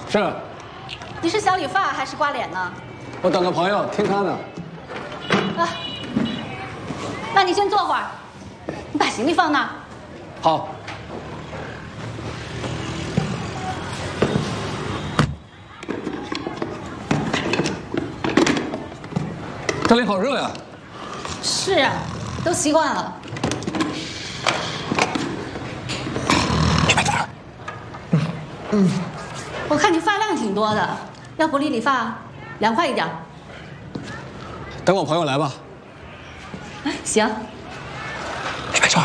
是。 你是想理发还是刮脸呢？ 我等个朋友，听他的。 啊，那你先坐会儿，你把行李放那儿。 好。这里好热呀。 是啊，都习惯了。我看你发量挺多的，要不理理发，凉快一点。 等我朋友来吧。 哎，行。 没错。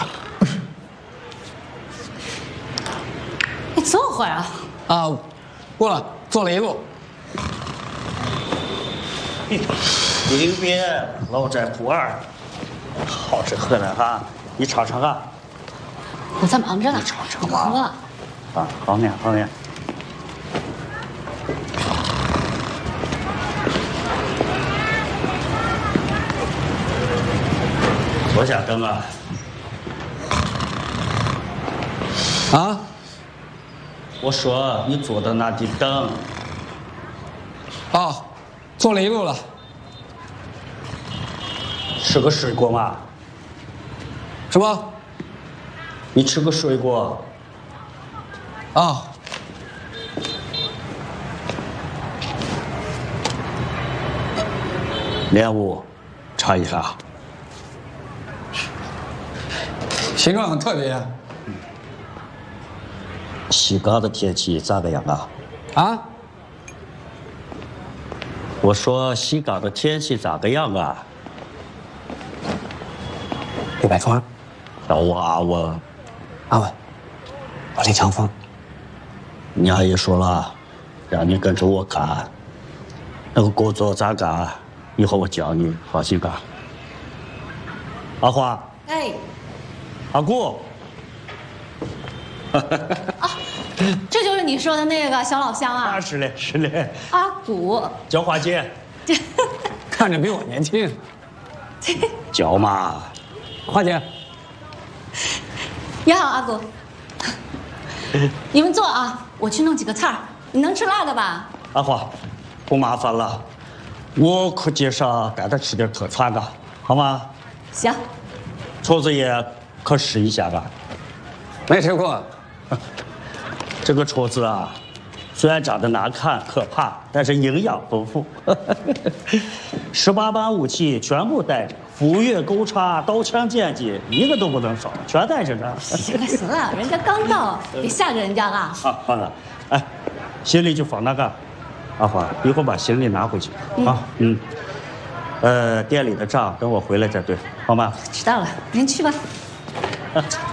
你坐会儿啊。 啊，过了，坐了一路。 里边老寨普洱，好吃喝的哈，你尝尝啊。 我在忙着呢。 你尝尝吧。 喝。 啊，好呢，好呢。坐下等啊。 啊？ 我说你坐到那里等。 啊，坐了一路了。 吃个水果嘛？ 什么？ 你吃个水果。 啊。 莲雾，尝一下。 形状很特别。 西港的天气咋个样啊？ 啊？ 我说西港的天气咋个样啊？ 李百川， 叫我阿文。 阿文，我李长风。 你阿姨说了，让你跟着我干，那个工作咋干，以后我教你，放心吧。阿花。 哎。 阿姑。 啊，这就是你说的那个小老乡啊？ 是嘞，是嘞。 阿古。 叫花姐。 看着比我年轻。 叫嘛。 花姐。 你好，阿古。你们坐啊，我去弄几个菜儿。你能吃辣的吧？ 阿花，不麻烦了，我可介绍带他吃点特产的，好吗？ 行。 厨子爷可试一下吧。 没吃过。 这个厨子啊，虽然长得难看可怕，但是营养丰富。18般武器全部带着，斧钺钩叉刀枪剑戟一个都不能少，全带着呢。 行了行了，人家刚到，别吓着人家了。 好了，哎，行李就放那个。阿花，一会儿把行李拿回去啊。店里的账等我回来再对，好吗？ 知道了，您去吧。